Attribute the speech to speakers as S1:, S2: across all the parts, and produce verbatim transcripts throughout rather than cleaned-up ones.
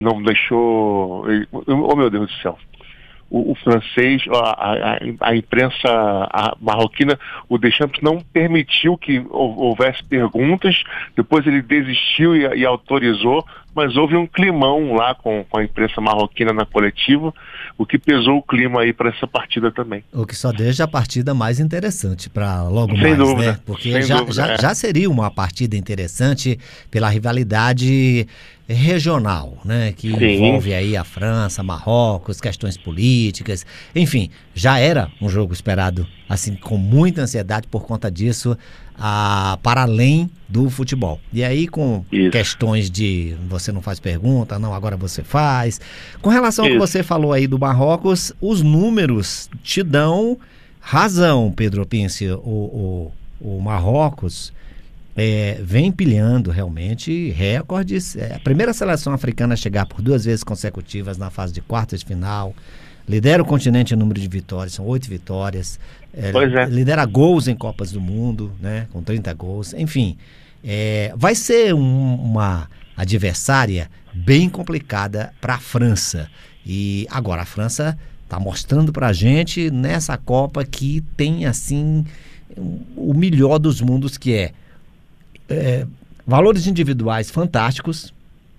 S1: não deixou... Oh, meu Deus do céu. O, o francês, a, a, a imprensa a marroquina, o Deschamps não permitiu que houvesse perguntas, depois ele desistiu e, e autorizou, mas houve um climão lá com, com a imprensa marroquina na coletiva, o que pesou o clima aí para essa partida também.
S2: O que só deixa a partida mais interessante para logo
S1: sem
S2: mais,
S1: dúvida,
S2: né? Porque
S1: sem
S2: já,
S1: dúvida,
S2: já,
S1: é.
S2: já seria uma partida interessante pela rivalidade regional, né? Que
S1: Sim.
S2: envolve aí a França, Marrocos, questões políticas, enfim, já era um jogo esperado, assim, com muita ansiedade por conta disso, a, para além do futebol. E aí com
S1: Isso.
S2: questões de você não faz pergunta, não, agora você faz. Com relação ao que você falou aí do Marrocos, os números te dão razão, Pedro Pince. O, o, o Marrocos é, vem empilhando realmente recordes. É a primeira seleção africana a chegar por duas vezes consecutivas na fase de quartas de final. Lidera o continente em número de vitórias, são oito vitórias. É,
S1: pois é.
S2: Lidera gols em Copas do Mundo, né, com trinta gols. Enfim, é, vai ser um, uma adversária bem complicada para a França. E agora a França está mostrando para a gente nessa Copa que tem assim o melhor dos mundos, que é, é valores individuais fantásticos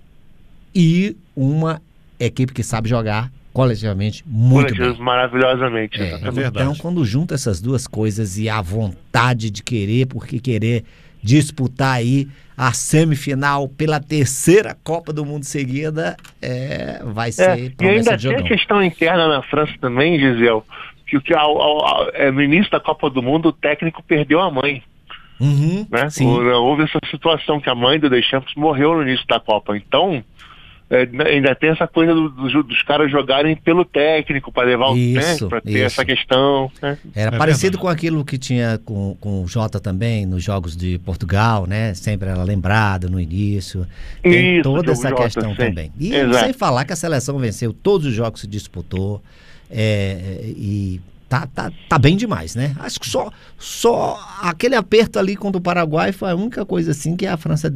S2: e uma equipe que sabe jogar coletivamente muito bem.
S1: Maravilhosamente.
S2: É, é verdade. Então, quando junta essas duas coisas e a vontade de querer, porque querer disputar aí a semifinal pela terceira Copa do Mundo seguida, é, vai ser
S1: é, promessa de jogão. E ainda tem a questão interna na França também, Gisele, que, que ao, ao, ao, no início da Copa do Mundo o técnico perdeu a mãe.
S2: Uhum,
S1: né?
S2: sim.
S1: Houve essa situação que a mãe do Deschamps morreu no início da Copa. Então, é, ainda tem essa coisa do, do, dos caras jogarem pelo técnico para levar o tempo, para ter isso. essa questão. Né?
S2: Era é parecido verdade. com aquilo que tinha com, com o Jota também nos jogos de Portugal, né? Sempre era lembrado no início. Tem
S1: isso,
S2: toda essa
S1: Jota,
S2: questão
S1: sim.
S2: também. E
S1: Exato.
S2: sem falar que a seleção venceu todos os jogos que se disputou é, e tá, tá, tá bem demais, né? Acho que só, só aquele aperto ali contra o Paraguai foi a única coisa assim que a França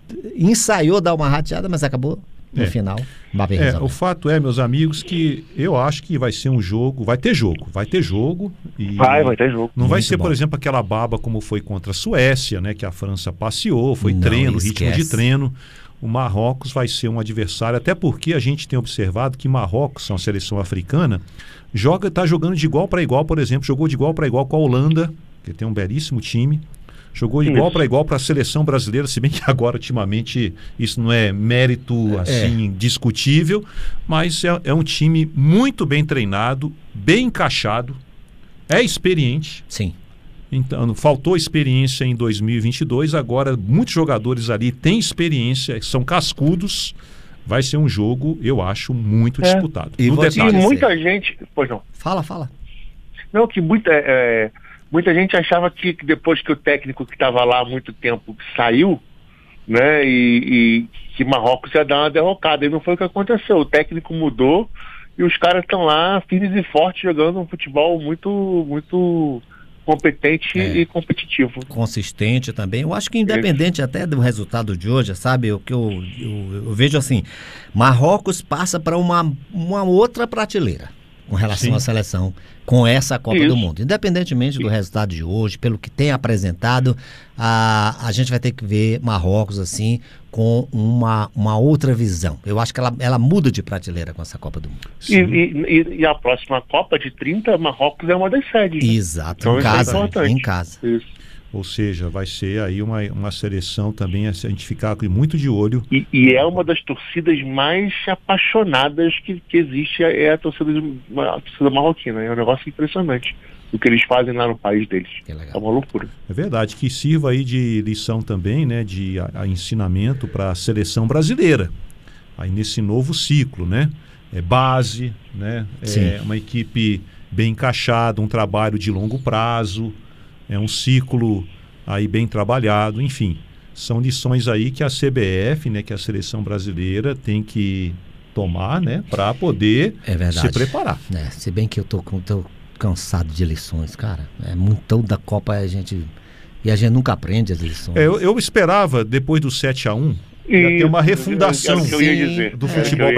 S2: ensaiou dar uma rateada, mas acabou no
S3: é.
S2: final.
S3: É, o fato é, meus amigos, que eu acho que vai ser um jogo, vai ter jogo, vai ter jogo. E
S1: vai, vai ter jogo.
S3: Não
S2: Muito
S3: vai ser,
S2: bom.
S3: por exemplo, aquela baba como foi contra a Suécia, né? Que a França passeou, foi
S2: não,
S3: treino,
S2: esquece.
S3: ritmo de treino. O Marrocos vai ser um adversário, até porque a gente tem observado que Marrocos, uma seleção africana, joga, está jogando de igual para igual, por exemplo, jogou de igual para igual com a Holanda, que tem um belíssimo time. Jogou de igual para igual para a seleção brasileira, se bem que agora, ultimamente, isso não é mérito assim é. discutível, mas é, é um time muito bem treinado, bem encaixado, é experiente.
S2: Sim.
S3: Então, faltou experiência em dois mil e vinte e dois, agora muitos jogadores ali têm experiência, são cascudos. Vai ser um jogo, eu acho, muito é. disputado.
S2: E,
S1: no e muita gente... Pois não.
S2: Fala, fala.
S1: Não, que muita... É... Muita gente achava que depois que o técnico que estava lá há muito tempo saiu, né, e, e que Marrocos ia dar uma derrocada. E não foi o que aconteceu. O técnico mudou e os caras estão lá firmes e fortes jogando um futebol muito, muito competente é. e competitivo.
S2: Consistente também. Eu acho que independente é. até do resultado de hoje, sabe, o que eu, eu, eu vejo assim, Marrocos passa para uma, uma outra prateleira com relação Sim. à seleção, com essa Copa Isso. do Mundo. Independentemente do Isso. resultado de hoje, pelo que tem apresentado, a, a gente vai ter que ver Marrocos assim, com uma, uma outra visão. Eu acho que ela, ela muda de prateleira com essa Copa do Mundo.
S1: E, e, e a próxima Copa de trinta, Marrocos é uma das sedes. Né?
S2: Exato, então, em casa, é em casa.
S1: Isso.
S3: Ou seja, vai ser aí uma, uma seleção também a gente ficar muito de olho.
S1: E, e é uma das torcidas mais apaixonadas que, que existe, é a torcida, a torcida marroquina. É um negócio impressionante o que eles fazem lá no país deles. É uma loucura.
S3: É verdade, que sirva aí de lição também, né, de a, a ensinamento para a seleção brasileira. Aí nesse novo ciclo, né? É base, né?
S2: Sim.
S3: É uma equipe bem encaixada, um trabalho de longo prazo. É um ciclo aí bem trabalhado, enfim. São lições aí que a C B F, né, que a seleção brasileira tem que tomar, né, para poder
S2: é
S3: se preparar.
S2: É, se bem que eu tô, tô cansado de lições, cara. É muito toda Copa a gente... E a gente nunca aprende as lições.
S3: É, eu, eu esperava, depois do sete a um, Ia ter uma refundação
S1: Era o que eu ia dizer.
S3: do
S1: Era o que eu
S3: futebol
S1: ia